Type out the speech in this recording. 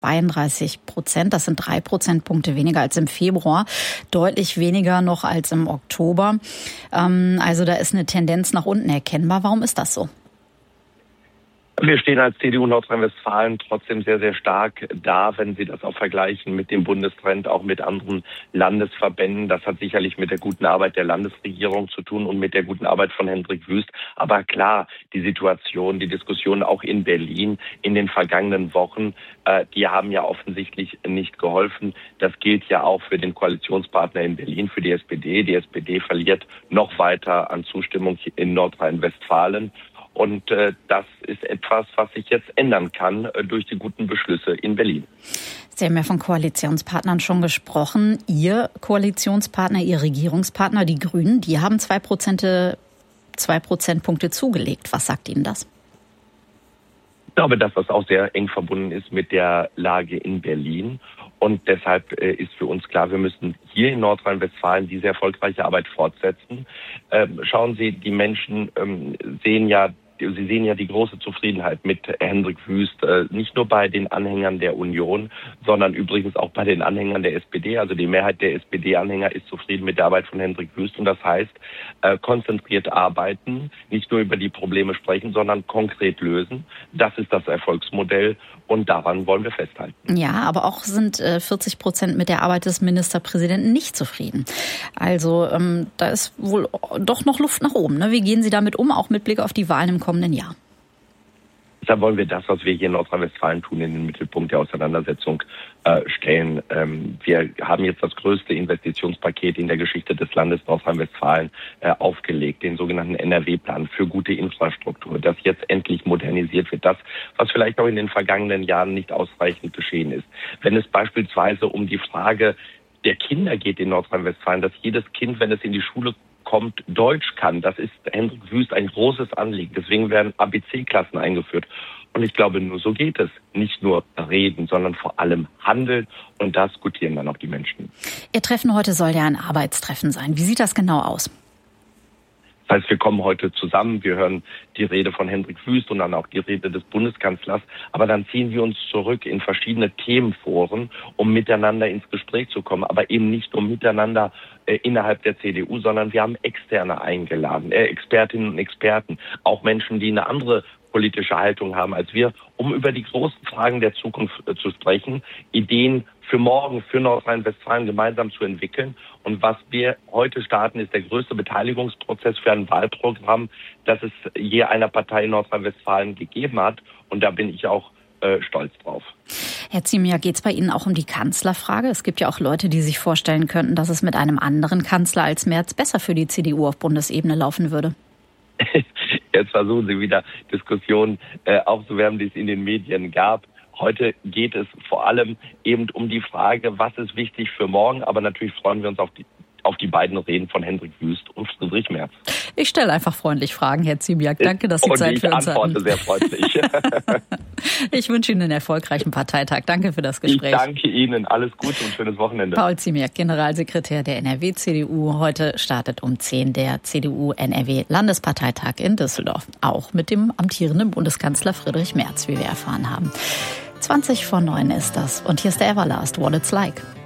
32%. Das sind 3 Prozentpunkte weniger als im Februar. Deutlich weniger noch als im Oktober. Also da ist eine Tendenz nach unten erkennbar. Warum ist das so? Wir stehen als CDU Nordrhein-Westfalen trotzdem sehr, sehr stark da, wenn Sie das auch vergleichen mit dem Bundestrend, auch mit anderen Landesverbänden. Das hat sicherlich mit der guten Arbeit der Landesregierung zu tun und mit der guten Arbeit von Hendrik Wüst. Aber klar, die Situation, die Diskussion auch in Berlin in den vergangenen Wochen, die haben ja offensichtlich nicht geholfen. Das gilt ja auch für den Koalitionspartner in Berlin, für die SPD. Die SPD verliert noch weiter an Zustimmung in Nordrhein-Westfalen. Und das ist etwas, was sich jetzt ändern kann durch die guten Beschlüsse in Berlin. Sie haben ja von Koalitionspartnern schon gesprochen. Ihr Koalitionspartner, Ihr Regierungspartner, die Grünen, die haben 2 Prozentpunkte zugelegt. Was sagt Ihnen das? Ich glaube, dass das auch sehr eng verbunden ist mit der Lage in Berlin. Und deshalb ist für uns klar, wir müssen hier in Nordrhein-Westfalen diese erfolgreiche Arbeit fortsetzen. Schauen Sie, die Menschen sehen ja die große Zufriedenheit mit Hendrik Wüst, nicht nur bei den Anhängern der Union, sondern übrigens auch bei den Anhängern der SPD. Also die Mehrheit der SPD-Anhänger ist zufrieden mit der Arbeit von Hendrik Wüst. Und das heißt, konzentriert arbeiten, nicht nur über die Probleme sprechen, sondern konkret lösen. Das ist das Erfolgsmodell und daran wollen wir festhalten. Ja, aber auch sind 40% mit der Arbeit des Ministerpräsidenten nicht zufrieden. Also da ist wohl doch noch Luft nach oben. Ne? Wie gehen Sie damit um, auch mit Blick auf die Wahlen im kommenden Jahr? Deshalb wollen wir das, was wir hier in Nordrhein-Westfalen tun, in den Mittelpunkt der Auseinandersetzung stellen. Wir haben jetzt das größte Investitionspaket in der Geschichte des Landes Nordrhein-Westfalen aufgelegt, den sogenannten NRW-Plan für gute Infrastruktur, das jetzt endlich modernisiert wird. Das, was vielleicht auch in den vergangenen Jahren nicht ausreichend geschehen ist. Wenn es beispielsweise um die Frage der Kinder geht in Nordrhein-Westfalen, dass jedes Kind, wenn es in die Schule kommt, Deutsch kann. Das ist Hendrik Wüst ein großes Anliegen. Deswegen werden ABC-Klassen eingeführt. Und ich glaube, nur so geht es. Nicht nur reden, sondern vor allem handeln. Und das gutieren dann auch die Menschen. Ihr Treffen heute soll ja ein Arbeitstreffen sein. Wie sieht das genau aus? Das heißt, wir kommen heute zusammen, wir hören die Rede von Hendrik Wüst und dann auch die Rede des Bundeskanzlers. Aber dann ziehen wir uns zurück in verschiedene Themenforen, um miteinander ins Gespräch zu kommen. Aber eben nicht nur miteinander innerhalb der CDU, sondern wir haben Externe eingeladen, Expertinnen und Experten, auch Menschen, die eine andere politische Haltung haben als wir, um über die großen Fragen der Zukunft zu sprechen, Ideen für morgen, für Nordrhein-Westfalen gemeinsam zu entwickeln. Und was wir heute starten, ist der größte Beteiligungsprozess für ein Wahlprogramm, das es je einer Partei in Nordrhein-Westfalen gegeben hat. Und da bin ich auch stolz drauf. Herr Ziemiak, geht es bei Ihnen auch um die Kanzlerfrage? Es gibt ja auch Leute, die sich vorstellen könnten, dass es mit einem anderen Kanzler als Merz besser für die CDU auf Bundesebene laufen würde. Jetzt versuchen Sie wieder Diskussionen aufzuwärmen, die es in den Medien gab. Heute geht es vor allem eben um die Frage, was ist wichtig für morgen. Aber natürlich freuen wir uns auf die beiden Reden von Hendrik Wüst und Friedrich Merz. Ich stelle einfach freundlich Fragen, Herr Ziemiak. Danke, dass Sie Zeit für uns hatten. Und ich antworte sehr freundlich. Ich wünsche Ihnen einen erfolgreichen Parteitag. Danke für das Gespräch. Ich danke Ihnen. Alles Gute und schönes Wochenende. Paul Ziemiak, Generalsekretär der NRW-CDU. Heute startet um 10 der CDU-NRW-Landesparteitag in Düsseldorf. Auch mit dem amtierenden Bundeskanzler Friedrich Merz, wie wir erfahren haben. 20 vor 9 ist das. Und hier ist der Everlast, What It's Like.